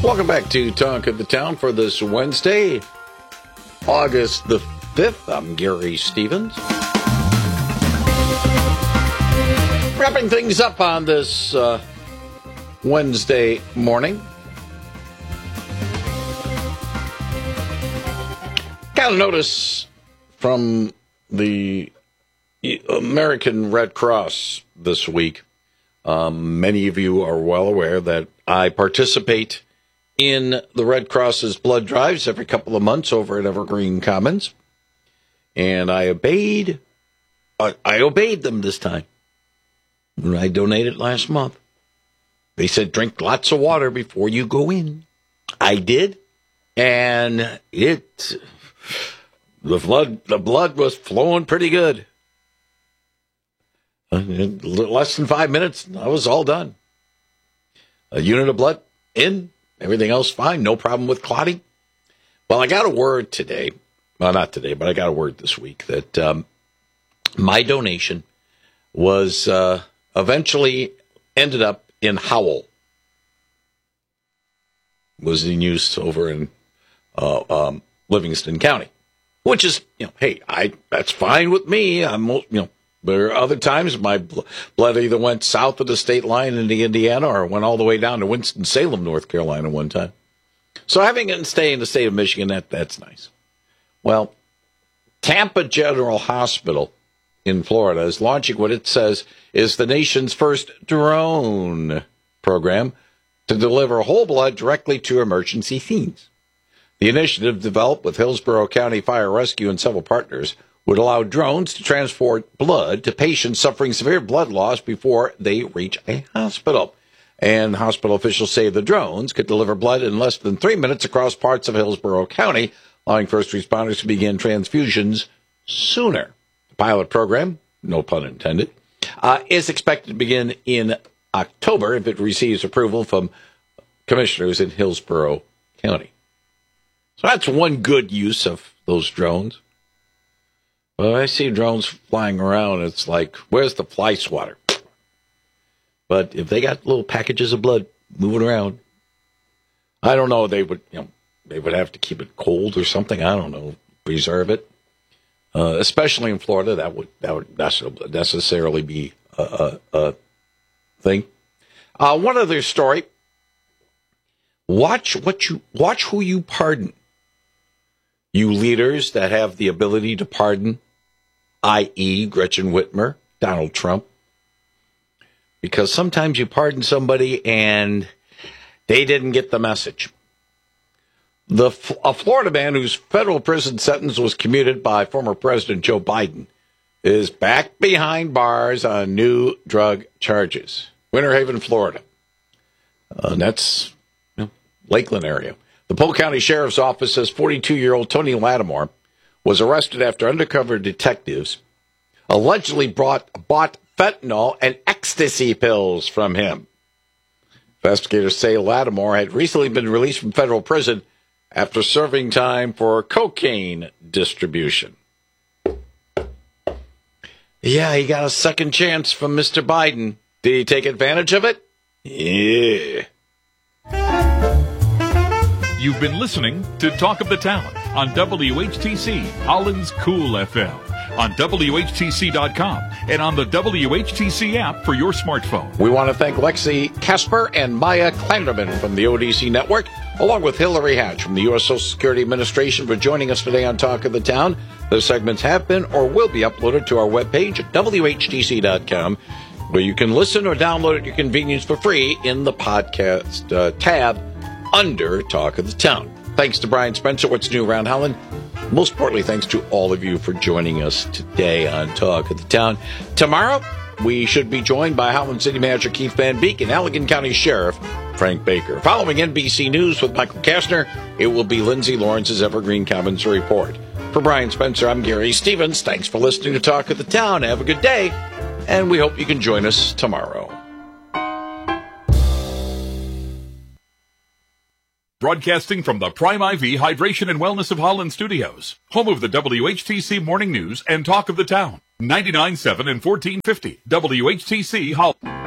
Welcome back to Talk of the Town for this Wednesday, August the 5th. I'm Gary Stevens. Wrapping things up on this Wednesday morning. Got a notice from the American Red Cross this week. Many of you are well aware that I participate in the Red Cross's blood drives every couple of months over at Evergreen Commons. And I obeyed them this time. When I donated last month, they said drink lots of water before you go in. I did, and the blood was flowing pretty good. In less than 5 minutes, I was all done. A unit of blood in, everything else fine, no problem with clotting. Well, I got a word today. Well, not today, but I got a word this week that my donation was eventually ended up in Howell. Was in use over in Livingston County, which is, hey, that's fine with me. There are other times my blood either went south of the state line into Indiana or went all the way down to Winston-Salem, North Carolina one time. So having it stay in the state of Michigan, that's nice. Well, Tampa General Hospital in Florida is launching what it says is the nation's first drone program to deliver whole blood directly to emergency scenes. The initiative, developed with Hillsborough County Fire Rescue and several partners, would allow drones to transport blood to patients suffering severe blood loss before they reach a hospital. And hospital officials say the drones could deliver blood in less than 3 minutes across parts of Hillsborough County, allowing first responders to begin transfusions sooner. The pilot program, no pun intended, is expected to begin in October if it receives approval from commissioners in Hillsborough County. So that's one good use of those drones. Well, I see drones flying around, it's like, where's the fly swatter? But if they got little packages of blood moving around, I don't know, they would have to keep it cold or something. I don't know, preserve it. Especially in Florida, that would necessarily be a thing. One other story. Watch who you pardon. You leaders that have the ability to pardon, i.e. Gretchen Whitmer, Donald Trump. Because sometimes you pardon somebody and they didn't get the message. A Florida man whose federal prison sentence was commuted by former President Joe Biden is back behind bars on new drug charges. Winter Haven, Florida. That's Lakeland area. The Polk County Sheriff's Office says 42-year-old Tony Lattimore was arrested after undercover detectives allegedly bought fentanyl and ecstasy pills from him. Investigators say Lattimore had recently been released from federal prison after serving time for cocaine distribution. Yeah, he got a second chance from Mr. Biden. Did he take advantage of it? Yeah. You've been listening to Talk of the Town on WHTC, Holland's Cool FM, on WHTC.com, and on the WHTC app for your smartphone. We want to thank Lexi Casper and Maya Kleinerman from the ODC Network, along with Hillary Hatch from the U.S. Social Security Administration for joining us today on Talk of the Town. Those segments have been or will be uploaded to our webpage at WHTC.com, where you can listen or download at your convenience for free in the podcast tab under Talk of the Town. Thanks to Brian Spencer, What's New Around Holland. Most importantly, thanks to all of you for joining us today on Talk of the Town. Tomorrow, we should be joined by Howland City Manager Keith Van Beek and Allegan County Sheriff Frank Baker. Following NBC News with Michael Kastner, it will be Lindsay Lawrence's Evergreen Commons Report. For Brian Spencer, I'm Gary Stevens. Thanks for listening to Talk of the Town. Have a good day, and we hope you can join us tomorrow. Broadcasting from the Prime IV Hydration and Wellness of Holland Studios, home of the WHTC Morning News and Talk of the Town. 99.7 and 1450 WHTC Holland.